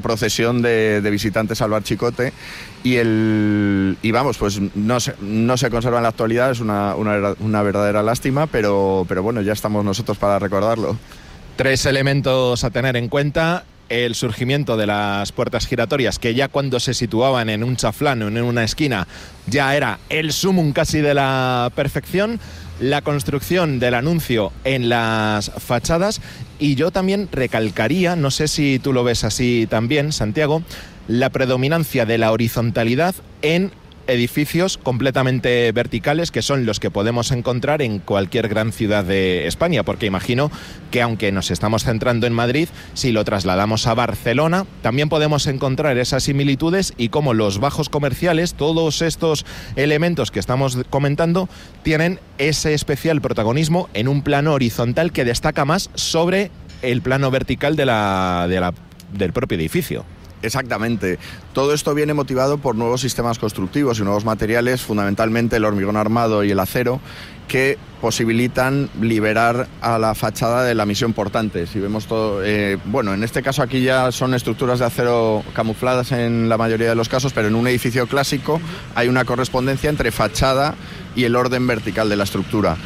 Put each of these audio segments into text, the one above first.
procesión de visitantes al Bar Chicote y vamos, pues no se conserva en la actualidad, es una verdadera lástima, pero bueno, ya estamos nosotros para recordarlo. 3 elementos a tener en cuenta: el surgimiento de las puertas giratorias, que ya cuando se situaban en un chaflán o en una esquina ya era el sumum casi de la perfección, la construcción del anuncio en las fachadas, y yo también recalcaría, no sé si tú lo ves así también, Santiago, la predominancia de la horizontalidad en edificios completamente verticales, que son los que podemos encontrar en cualquier gran ciudad de España, porque imagino que aunque nos estamos centrando en Madrid, si lo trasladamos a Barcelona, también podemos encontrar esas similitudes, y como los bajos comerciales, todos estos elementos que estamos comentando, tienen ese especial protagonismo en un plano horizontal que destaca más sobre el plano vertical del propio edificio. Exactamente. Todo esto viene motivado por nuevos sistemas constructivos y nuevos materiales, fundamentalmente el hormigón armado y el acero, que posibilitan liberar a la fachada de la emisión portante. Si vemos todo, bueno, en este caso aquí ya son estructuras de acero camufladas en la mayoría de los casos, pero en un edificio clásico hay una correspondencia entre fachada y el orden vertical de la estructura.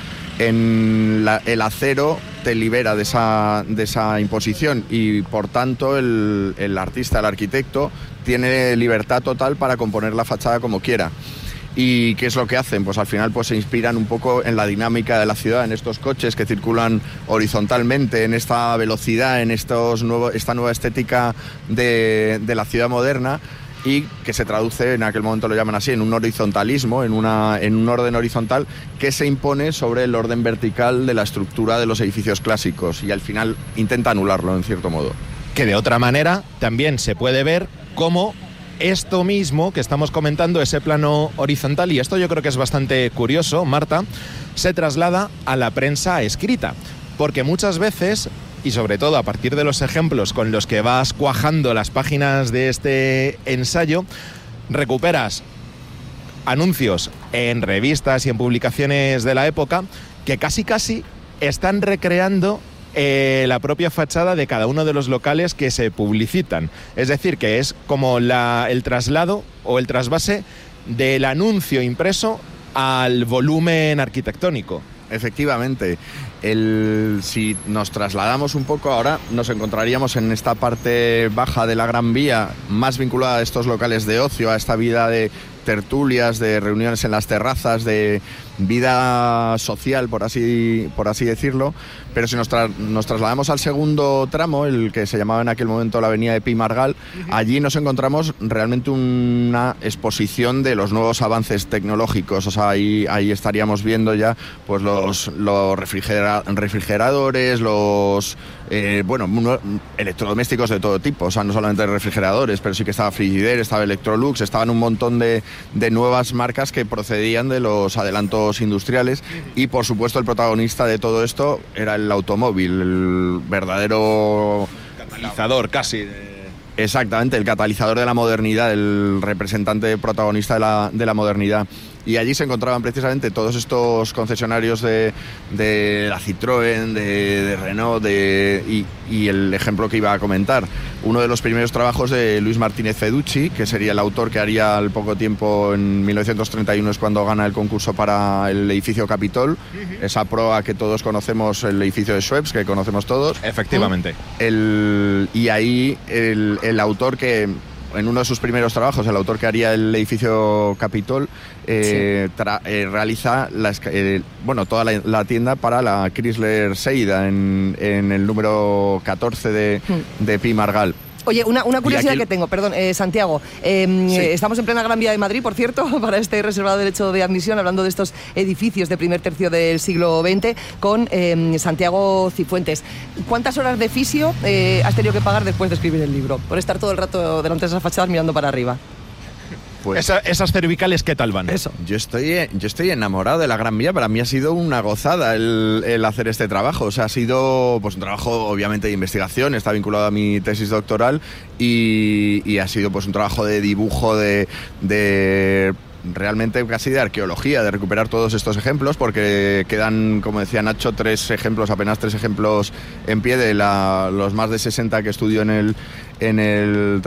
El acero te libera de esa imposición y por tanto el artista, el arquitecto, tiene libertad total para componer la fachada como quiera. ¿Y qué es lo que hacen? Pues al final pues se inspiran un poco en la dinámica de la ciudad, en estos coches que circulan horizontalmente, en esta velocidad, en esta nueva estética de la ciudad moderna, y que se traduce, en aquel momento lo llaman así, en un horizontalismo, en un orden horizontal que se impone sobre el orden vertical de la estructura de los edificios clásicos, y al final intenta anularlo en cierto modo. Que de otra manera también se puede ver cómo esto mismo que estamos comentando, ese plano horizontal, y esto yo creo que es bastante curioso, Marta, se traslada a la prensa escrita, porque muchas veces, y sobre todo a partir de los ejemplos con los que vas cuajando las páginas de este ensayo, recuperas anuncios en revistas y en publicaciones de la época que casi están recreando la propia fachada de cada uno de los locales que se publicitan. Es decir, que es como el traslado o el trasvase del anuncio impreso al volumen arquitectónico. Efectivamente. Si nos trasladamos un poco ahora, nos encontraríamos en esta parte baja de la Gran Vía, más vinculada a estos locales de ocio, a esta vida de tertulias, de reuniones en las terrazas, de vida social, por así decirlo. Pero si nos trasladamos al segundo tramo, el que se llamaba en aquel momento la avenida de Pi Margall, allí nos encontramos realmente una exposición de los nuevos avances tecnológicos. O sea, ahí estaríamos viendo ya pues los refrigeradores, los electrodomésticos de todo tipo. O sea, no solamente refrigeradores, pero sí que estaba Frigidaire, estaba Electrolux, estaban un montón de nuevas marcas que procedían de los adelantos industriales, y por supuesto el protagonista de todo esto era el automóvil, el verdadero catalizador casi. Exactamente, el catalizador de la modernidad, el representante protagonista de la modernidad. Y allí se encontraban precisamente todos estos concesionarios de la Citroën, de Renault, y el ejemplo que iba a comentar. Uno de los primeros trabajos de Luis Martínez Feducci, que sería el autor que haría al poco tiempo, en 1931 es cuando gana el concurso para el edificio Capitol, esa proa que todos conocemos, el edificio de Schweppes, que conocemos todos. Efectivamente. Y ahí el autor que... En uno de sus primeros trabajos, el autor que haría el edificio Capitol realiza toda la tienda para la Chrysler Seida en el número 14 de Pi Margall. Oye, una curiosidad que tengo, perdón, Santiago. Sí. Estamos en plena Gran Vía de Madrid, por cierto, para este reservado derecho de admisión, hablando de estos edificios de primer tercio del siglo XX, con Santiago Cifuentes. ¿Cuántas horas de fisio has tenido que pagar después de escribir el libro? Por estar todo el rato delante de esas fachadas mirando para arriba. Pues, esas cervicales, ¿qué tal van? Eso. Yo estoy enamorado de la Gran Vía. Para mí ha sido una gozada el hacer este trabajo. O sea, ha sido pues un trabajo obviamente de investigación, está vinculado a mi tesis doctoral, y ha sido pues un trabajo de dibujo, de realmente casi de arqueología, de recuperar todos estos ejemplos, porque quedan, como decía Nacho, apenas tres ejemplos en pie de los más de 60 que estudio en el